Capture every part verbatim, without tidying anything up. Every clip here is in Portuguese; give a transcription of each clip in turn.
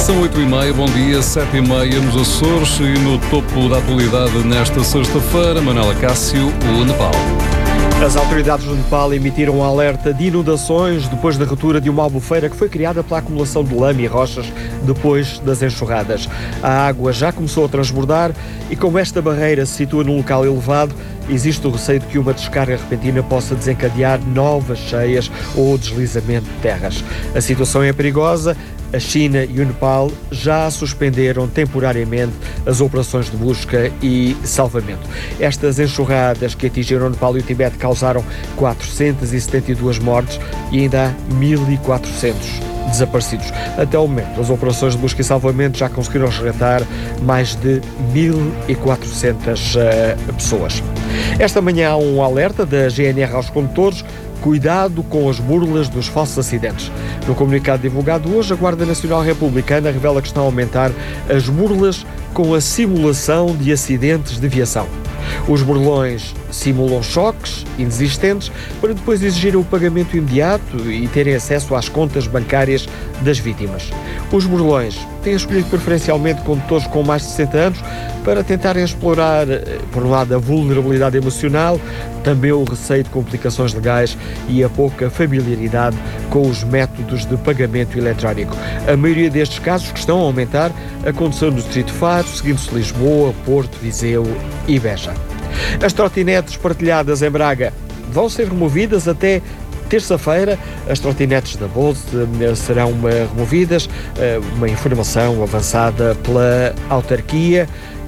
São oito e meia, bom dia, sete e meia nos Açores e no topo da atualidade nesta sexta-feira, Manuela Cássio, o Nepal. As autoridades do Nepal emitiram um alerta de inundações depois da ruptura de uma albufeira que foi criada pela acumulação de lama e rochas depois das enxurradas. A água já começou a transbordar e, como esta barreira se situa num local elevado, existe o receio de que uma descarga repentina possa desencadear novas cheias ou deslizamento de terras. A situação é perigosa. A China e o Nepal já suspenderam temporariamente as operações de busca e salvamento. Estas enxurradas que atingiram o Nepal e o Tibete causaram quatrocentas e setenta e duas mortes e ainda há mil e quatrocentos desaparecidos. Até o momento, as operações de busca e salvamento já conseguiram resgatar mais de mil e quatrocentas uh, pessoas. Esta manhã há um alerta da G N R aos condutores: cuidado com as burlas dos falsos acidentes. No comunicado divulgado hoje, a Guarda Nacional Republicana revela que estão a aumentar as burlas com a simulação de acidentes de viação. Os burlões simulam choques inexistentes para depois exigirem o pagamento imediato e terem acesso às contas bancárias das vítimas. Os burlões têm escolhido preferencialmente condutores com mais de sessenta anos para tentarem explorar, por um lado, a vulnerabilidade emocional, também o receio de complicações legais e a pouca familiaridade com os métodos de pagamento eletrónico. A maioria destes casos que estão a aumentar aconteceu no Distrito de Faro, seguindo-se Lisboa, Porto, Viseu e Beja. As trotinetes partilhadas em Braga vão ser removidas até terça-feira. As trotinetes da Bolsa serão removidas, uma informação avançada pela autarquia.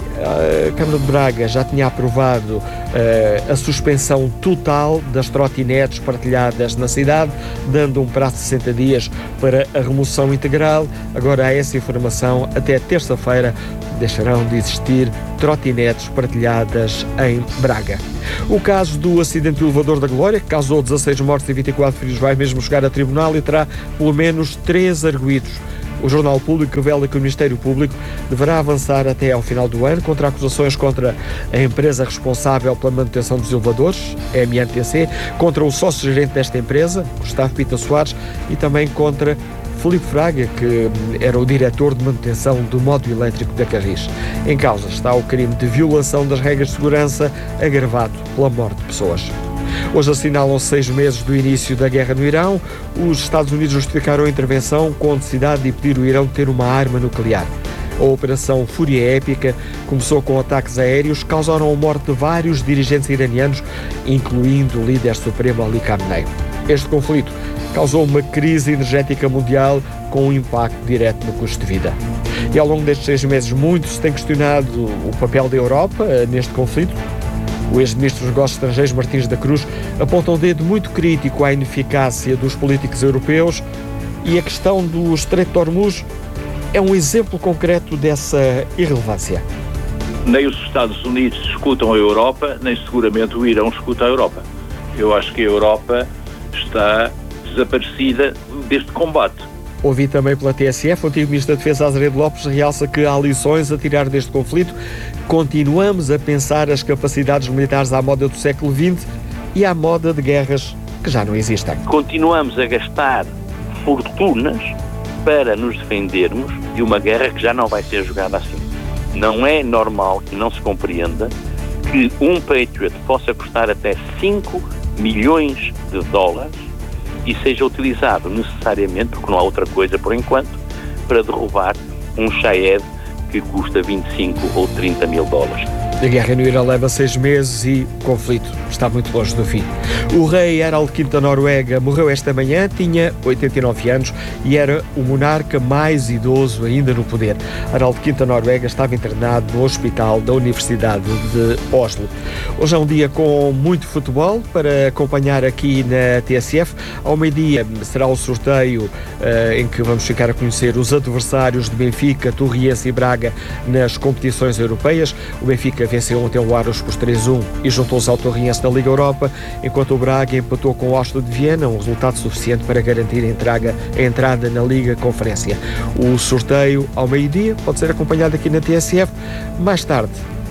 A Câmara de Braga já tinha aprovado uh, a suspensão total das trotinetes partilhadas na cidade, dando um prazo de sessenta dias para a remoção integral. Agora há essa informação: até terça-feira deixarão de existir trotinetes partilhadas em Braga. O caso do acidente do elevador da Glória, que causou dezasseis mortes e vinte e quatro feridos, vai mesmo chegar a tribunal e terá pelo menos três arguidos. O Jornal Público revela que o Ministério Público deverá avançar até ao final do ano contra acusações contra a empresa responsável pela manutenção dos elevadores, a M N T C, contra o sócio-gerente desta empresa, Gustavo Pita Soares, e também contra Filipe Fraga, que era o diretor de manutenção do módulo elétrico da Carris. Em causa está o crime de violação das regras de segurança agravado pela morte de pessoas. Hoje assinalam seis meses do início da guerra no Irão. Os Estados Unidos justificaram a intervenção com a necessidade de impedir o Irão de ter uma arma nuclear. A Operação Fúria Épica começou com ataques aéreos que causaram a morte de vários dirigentes iranianos, incluindo o líder supremo Ali Khamenei. Este conflito causou uma crise energética mundial com um impacto direto no custo de vida. E ao longo destes seis meses muito se tem questionado o papel da Europa neste conflito. O ex-ministro dos Negócios Estrangeiros, Martins da Cruz, aponta um dedo muito crítico à ineficácia dos políticos europeus, e a questão do Estreito de Hormuz é um exemplo concreto dessa irrelevância. Nem os Estados Unidos escutam a Europa, nem seguramente o Irão escuta a Europa. Eu acho que a Europa está desaparecida deste combate. Ouvi também pela T S F, o antigo Ministro da Defesa, Azeredo Lopes, realça que há lições a tirar deste conflito. Continuamos a pensar as capacidades militares à moda do século vinte e à moda de guerras que já não existem. Continuamos a gastar fortunas para nos defendermos de uma guerra que já não vai ser jogada assim. Não é normal que não se compreenda que um Patriot possa custar até cinco milhões de dólares e seja utilizado necessariamente, porque não há outra coisa por enquanto, para derrubar um Shahed que custa vinte e cinco ou trinta mil dólares. A guerra no Irão leva seis meses e o conflito está muito longe do fim. O rei Harald quinto da Noruega morreu esta manhã, tinha oitenta e nove anos e era o monarca mais idoso ainda no poder. Harald quinto da Noruega estava internado no hospital da Universidade de Oslo. Hoje é um dia com muito futebol para acompanhar aqui na T S F. Ao meio-dia será o sorteio uh, em que vamos ficar a conhecer os adversários de Benfica, Torriense e Braga nas competições europeias. O Benfica venceu ontem o Aros por três a um e juntou-se ao Torriense na Liga Europa, enquanto o Braga empatou com o Áustria de Viena, um resultado suficiente para garantir a entrada, a entrada na Liga Conferência. O sorteio ao meio-dia pode ser acompanhado aqui na T S F. Mais tarde,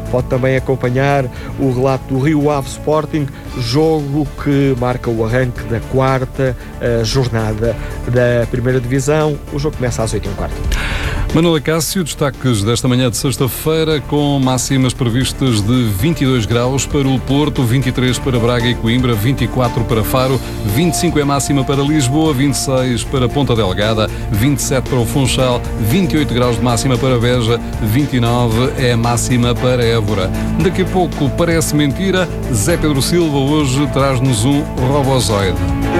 Pode também acompanhar o relato do Rio Ave Sporting, jogo que marca o arranque da quarta uh, jornada da primeira divisão. O jogo começa às oito e um quarto. Manuela Cássio, destaques desta manhã de sexta-feira, com máximas previstas de vinte e dois graus para o Porto, vinte e três para Braga e Coimbra, vinte e quatro para Faro, vinte e cinco é máxima para Lisboa, vinte e seis para Ponta Delgada, vinte e sete para o Funchal, vinte e oito graus de máxima para Beja, vinte e nove é máxima para Évora. Daqui a pouco, parece mentira, Zé Pedro Silva hoje traz-nos um robozoide.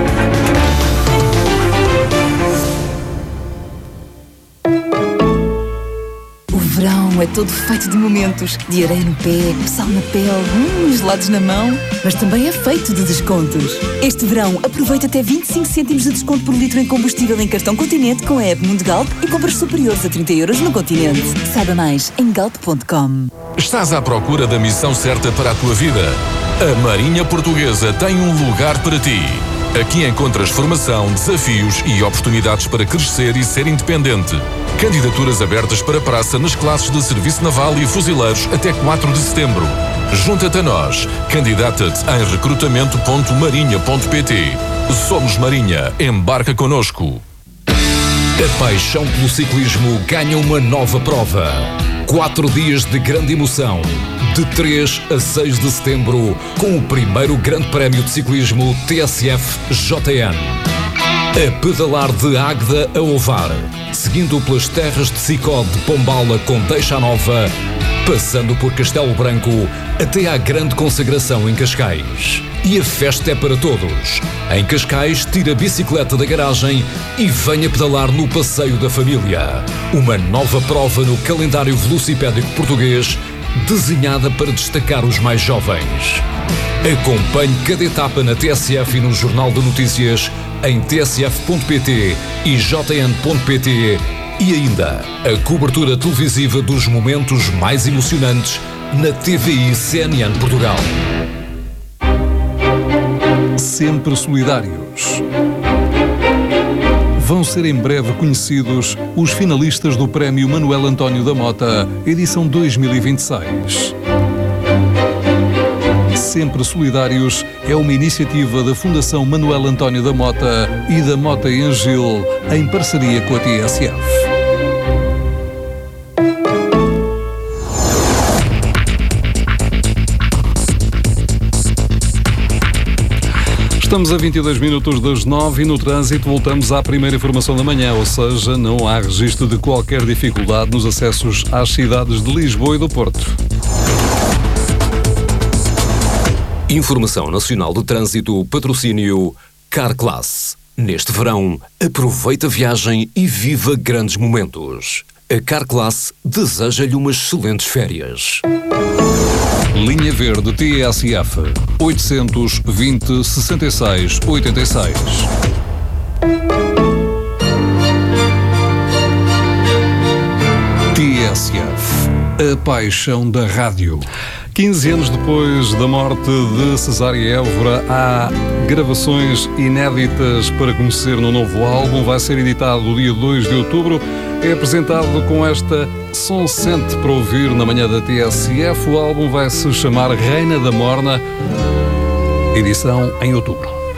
O verão é todo feito de momentos, de areia no pé, sal na pele, hum, gelados na mão, mas também é feito de descontos. Este verão, aproveita até vinte e cinco cêntimos de desconto por litro em combustível em cartão Continente com a app Mundo Galp e compras superiores a trinta euros no Continente. Saiba mais em galp ponto com. Estás à procura da missão certa para a tua vida? A Marinha Portuguesa tem um lugar para ti. Aqui encontras formação, desafios e oportunidades para crescer e ser independente. Candidaturas abertas para praça nas classes de Serviço Naval e Fuzileiros até quatro de setembro. Junta-te a nós. Candidata-te em recrutamento ponto marinha ponto pt. Somos Marinha. Embarca connosco. A paixão pelo ciclismo ganha uma nova prova. Quatro dias de grande emoção. De três a seis de setembro, com o primeiro Grande Prémio de Ciclismo T S F J N. A pedalar de Águeda a Ovar, seguindo pelas terras de Sicó de Pombala com Deixa Nova, passando por Castelo Branco até à grande consagração em Cascais. E a festa é para todos. Em Cascais, tira a bicicleta da garagem e venha pedalar no Passeio da Família. Uma nova prova no calendário velocipédico português, desenhada para destacar os mais jovens. Acompanhe cada etapa na T S F e no Jornal de Notícias em t s f ponto p t e j n ponto p t e ainda a cobertura televisiva dos momentos mais emocionantes na T V I C N N Portugal. Sempre solidários. Vão ser em breve conhecidos os finalistas do Prémio Manuel António da Mota, edição dois mil e vinte e seis. Sempre Solidários é uma iniciativa da Fundação Manuel António da Mota e da Mota em Gil, em parceria com a T S F. Estamos a vinte e dois minutos das nove e no trânsito voltamos à primeira informação da manhã, ou seja, não há registro de qualquer dificuldade nos acessos às cidades de Lisboa e do Porto. Informação Nacional do Trânsito, patrocínio Carclass. Neste verão, aproveita a viagem e viva grandes momentos. A Carclass deseja-lhe umas excelentes férias. Linha Verde T S F oitocentos, vinte, sessenta e seis, oitenta e seis. T S F, a paixão da rádio. quinze anos depois da morte de Cesária Évora, há gravações inéditas para conhecer no novo álbum. Vai ser editado no dia dois de outubro. É apresentado com esta Som Sente para ouvir na manhã da T S F. O álbum vai se chamar Reina da Morna, edição em outubro.